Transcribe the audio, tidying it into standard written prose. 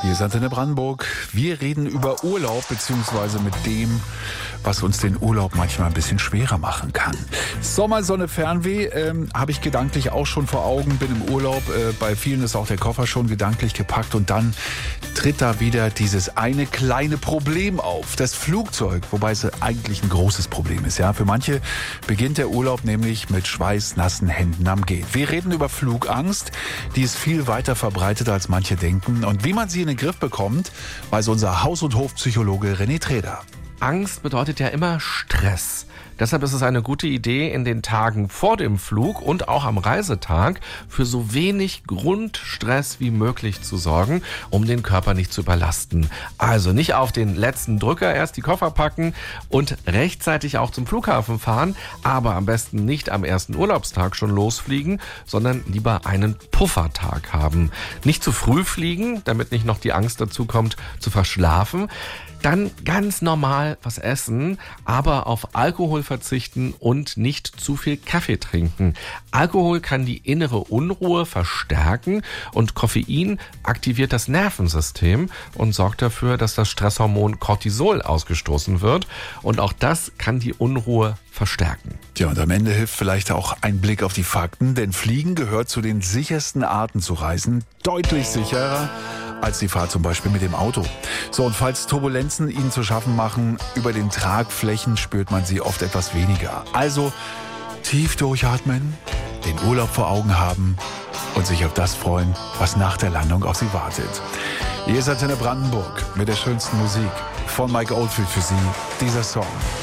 Hier ist Antenne Brandenburg. Wir reden über Urlaub beziehungsweise mit dem, was uns den Urlaub manchmal ein bisschen schwerer machen kann. Sommersonne, Fernweh habe ich gedanklich auch schon vor Augen, bin im Urlaub. Bei vielen ist auch der Koffer schon gedanklich gepackt und dann tritt da wieder dieses eine kleine Problem auf. Das Flugzeug, wobei es eigentlich ein großes Problem ist. Ja, für manche beginnt der Urlaub nämlich mit schweißnassen Händen am Gehen. Wir reden über Flugangst, die ist viel weiter verbreitet, als manche denken. Und wie man sie in den Griff bekommt, weiß unser Haus- und Hofpsychologe René Treder. Angst bedeutet ja immer Stress. Deshalb ist es eine gute Idee, in den Tagen vor dem Flug und auch am Reisetag für so wenig Grundstress wie möglich zu sorgen, um den Körper nicht zu überlasten. Also nicht auf den letzten Drücker erst die Koffer packen und rechtzeitig auch zum Flughafen fahren, aber am besten nicht am ersten Urlaubstag schon losfliegen, sondern lieber einen Puffertag haben. Nicht zu früh fliegen, damit nicht noch die Angst dazu kommt, zu verschlafen. Dann ganz normal was essen, aber auf Alkohol verzichten und nicht zu viel Kaffee trinken. Alkohol kann die innere Unruhe verstärken und Koffein aktiviert das Nervensystem und sorgt dafür, dass das Stresshormon Cortisol ausgestoßen wird. Und auch das kann die Unruhe verstärken. Tja, und am Ende hilft vielleicht auch ein Blick auf die Fakten, denn Fliegen gehört zu den sichersten Arten zu reisen, deutlich sicherer als die Fahrt zum Beispiel mit dem Auto. So, und falls Turbulenzen Ihnen zu schaffen machen, über den Tragflächen spürt man sie oft etwas weniger. Also tief durchatmen, den Urlaub vor Augen haben und sich auf das freuen, was nach der Landung auf Sie wartet. Hier ist Antenne Brandenburg mit der schönsten Musik von Mike Oldfield für Sie, dieser Song.